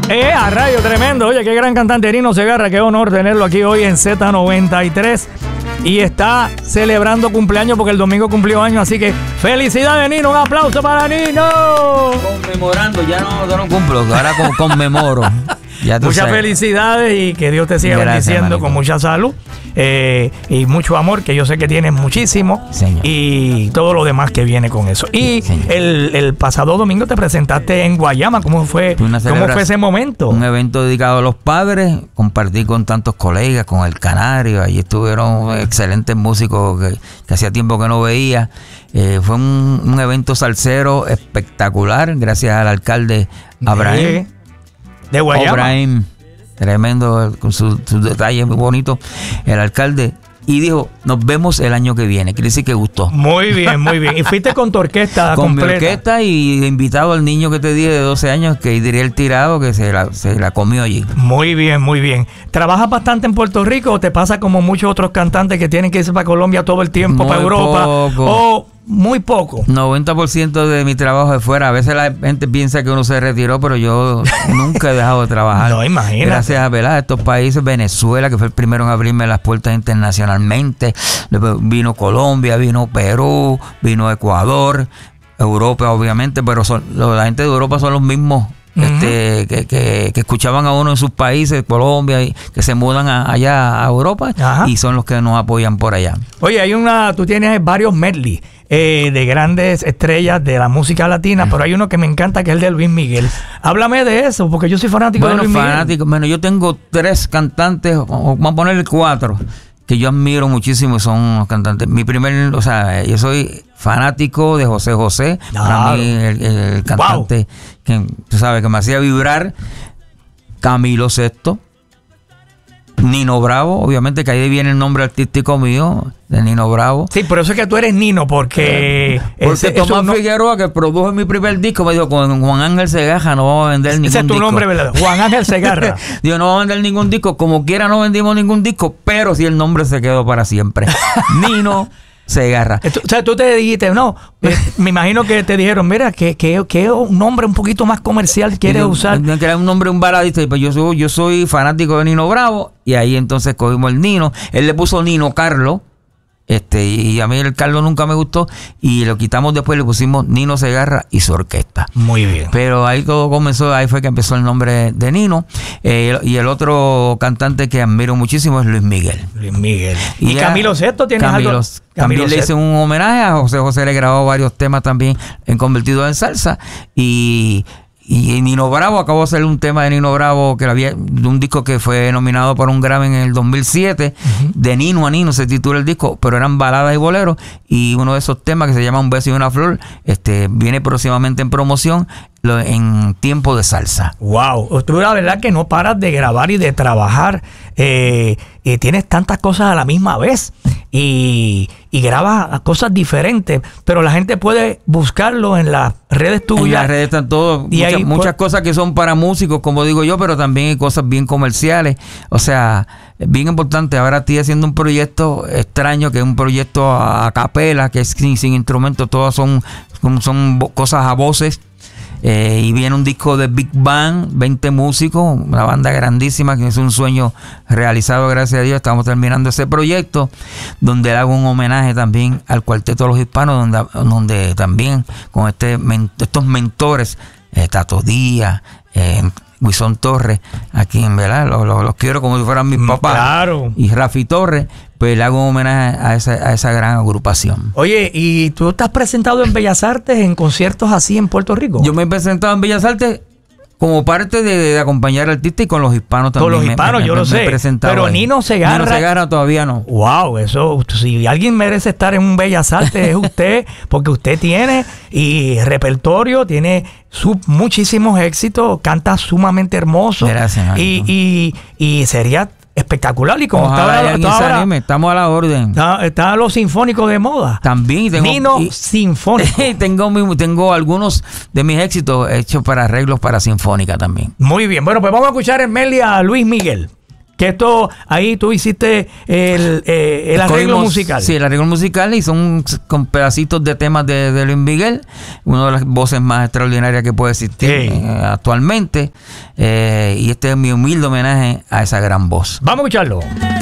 A rayo, tremendo. Oye, qué gran cantante Nino Segarra. Qué honor tenerlo aquí hoy en Z93. Y está celebrando cumpleaños porque el domingo cumplió años. Así que felicidades, Nino. Un aplauso para Nino. Conmemorando, ya no cumplo, ahora conmemoro. Muchas felicidades y que Dios te siga bendiciendo, manito, con mucha salud y mucho amor, que yo sé que tienes muchísimo, señor, y todo lo demás que viene con eso. Y el pasado domingo te presentaste en Guayama. ¿Cómo fue ese momento? Un evento dedicado a los padres. Compartí con tantos colegas, con el Canario. Allí estuvieron excelentes músicos que hacía tiempo que no veía. Fue un evento salsero espectacular, gracias al alcalde Abraham de Guayama. Abraham, tremendo, con sus detalles muy bonitos, el alcalde. Y dijo, nos vemos el año que viene. Quiere decir que gustó. Muy bien, muy bien. Y fuiste con tu orquesta con completa. Mi orquesta y invitado al niño que te dije de 12 años, que diría el tirado, que se la comió allí. Muy bien, muy bien. ¿Trabajas bastante en Puerto Rico o te pasa como muchos otros cantantes que tienen que irse para Colombia todo el tiempo, para Europa? O muy poco. 90% de mi trabajo es fuera. A veces la gente piensa que uno se retiró, pero yo nunca he dejado de trabajar. No, imagínate. Gracias a estos países, Venezuela, que fue el primero en abrirme las puertas internacionalmente. Después vino Colombia, vino Perú, vino Ecuador, Europa, obviamente, pero la gente de Europa son los mismos que escuchaban a uno en sus países, Colombia, y que se mudan allá a Europa. Ajá. Y son los que nos apoyan por allá. Oye, tú tienes varios medley de grandes estrellas de la música latina, pero hay uno que me encanta, que es el de Luis Miguel. Háblame de eso, porque yo soy fanático de Luis Miguel. Bueno, yo tengo 3 cantantes, vamos a ponerle 4, que yo admiro muchísimo, son los cantantes. Yo soy fanático de José José. Para mí el cantante que tú sabes que me hacía vibrar. Camilo VI, Nino Bravo, obviamente, que ahí viene el nombre artístico mío, de Nino Bravo. Sí, por eso es que tú eres Nino, porque Tomás Figueroa, que produjo mi primer disco, me dijo, con Juan Ángel Segarra no vamos a vender ningún disco. Ese es tu nombre, ¿verdad? Juan Ángel Segarra. Digo, no vamos a vender ningún disco, como quiera no vendimos ningún disco, pero sí el nombre se quedó para siempre. Nino Segarra. O sea, tú te dijiste, me imagino que te dijeron, mira, que un nombre un poquito más comercial quieres usar. Que era un nombre, un baladista, y pues yo soy fanático de Nino Bravo, y ahí entonces cogimos el Nino. Él le puso Nino Carlos, y a mí el Carlos nunca me gustó, y lo quitamos después, le pusimos Nino Segarra y su orquesta. Muy bien. Pero ahí todo comenzó, ahí fue que empezó el nombre de Nino. Y el otro cantante que admiro muchísimo es Luis Miguel. Luis Miguel. ¿Y Camilo VI tienes algo? También le hice un homenaje a José José, le grabó varios temas también convertidos en salsa. Y Nino Bravo, acabó de hacer un tema de Nino Bravo, de un disco que fue nominado para un Grammy en el 2007, de Nino a Nino se titula el disco, pero eran baladas y boleros, y uno de esos temas que se llama Un beso y una flor, viene próximamente en promoción en tiempo de salsa. Wow, tú la verdad que no paras de grabar y de trabajar, tienes tantas cosas a la misma vez y grabas cosas diferentes, pero la gente puede buscarlo en las redes tuyas. En las redes están todo, muchas cosas que son para músicos, como digo yo, pero también hay cosas bien comerciales. O sea, es bien importante. Ahora estoy haciendo un proyecto extraño, que es un proyecto a capela, que es sin instrumentos, todas son cosas a voces. Y viene un disco de Big Bang, 20 músicos, una banda grandísima, que es un sueño realizado, gracias a Dios. Estamos terminando ese proyecto, donde le hago un homenaje también al Cuarteto de los Hispanos, donde también con estos mentores, Tato Díaz, Wilson Torres, a quien, ¿verdad? Los quiero como si fueran mis papás. Claro. Y Rafi Torres, pues le hago un homenaje a esa gran agrupación. Oye, ¿y tú te has presentado en Bellas Artes en conciertos así en Puerto Rico? Yo me he presentado en Bellas Artes como parte de acompañar al artista, y con los hispanos también. Con los hispanos, yo lo sé. Pero Nino Segarra todavía no. Wow, eso, si alguien merece estar en un Bellas Artes es usted, porque usted tiene repertorio, tiene muchísimos éxitos, canta sumamente hermoso. Gracias. Y sería espectacular. Y como estamos a la orden. Está los sinfónicos de moda. También Nino Sinfónico. tengo algunos de mis éxitos hechos para arreglos para sinfónica también. Muy bien. Bueno, pues vamos a escuchar en medley a Luis Miguel. Que esto, ahí tú hiciste el arreglo musical. Sí, el arreglo musical, y son con pedacitos de temas de Luis Miguel, una de las voces más extraordinarias que puede existir actualmente. Y este es mi humilde homenaje a esa gran voz. Vamos a escucharlo.